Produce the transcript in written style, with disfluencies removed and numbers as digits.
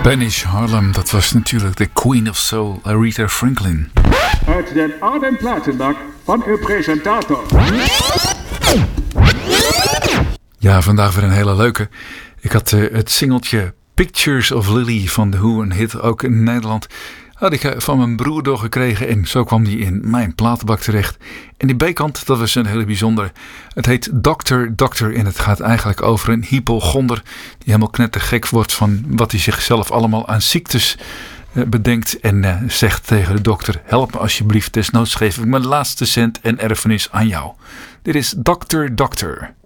Spanish Harlem, dat was natuurlijk de Queen of Soul, Aretha Franklin. Uit den oude platenbak van uw presentator. Ja, vandaag weer een hele leuke. Ik had het singeltje Pictures of Lily van The Who, een hit ook in Nederland, had ik van mijn broer doorgekregen en zo kwam die in mijn platenbak terecht. En die B-kant, dat was een hele bijzondere. Het heet Doctor en het gaat eigenlijk over een hypochonder die helemaal knettergek wordt van wat hij zichzelf allemaal aan ziektes bedenkt en zegt tegen de dokter: help me alsjeblieft, desnoods geef ik mijn laatste cent en erfenis aan jou. Dit is Doctor.